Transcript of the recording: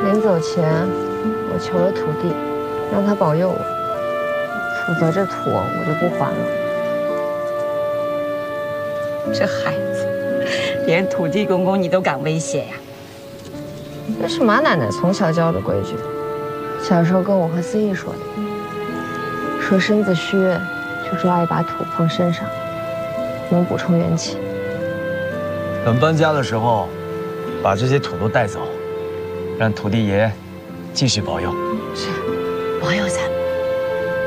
临走前，我求了土地，让他保佑我，否则这土我就不还了。 这孩子，连土地公公你都敢威胁呀？ 这是马奶奶从小教的规矩，小时候跟我和思义说的，说身子虚就抓一把土放身上，能补充元气。 等搬家的时候，把这些土都带走，让土地爷继续保佑。 是，保佑咱们。